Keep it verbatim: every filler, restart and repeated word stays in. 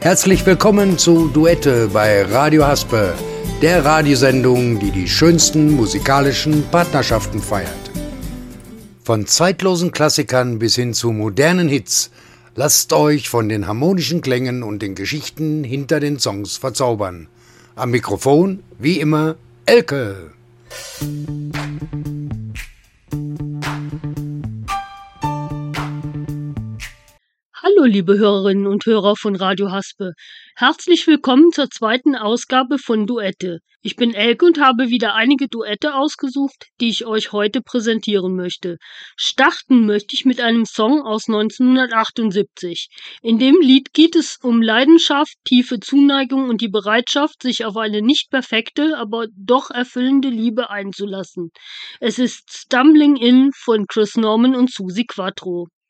Herzlich willkommen zu Duette bei Radio Haspe, der Radiosendung, die die schönsten musikalischen Partnerschaften feiert. Von zeitlosen Klassikern bis hin zu modernen Hits, lasst euch von den harmonischen Klängen und den Geschichten hinter den Songs verzaubern. Am Mikrofon, wie immer, Elke. Hallo liebe Hörerinnen und Hörer von Radio Haspe. Herzlich willkommen zur zweiten Ausgabe von Duette. Ich bin Elke und habe wieder einige Duette ausgesucht, die ich euch heute präsentieren möchte. Starten möchte ich mit einem Song aus neunzehnhundertachtundsiebzig. In dem Lied geht es um Leidenschaft, tiefe Zuneigung und die Bereitschaft, sich auf eine nicht perfekte, aber doch erfüllende Liebe einzulassen. Es ist Stumbling In von Chris Norman und Suzi Quatro.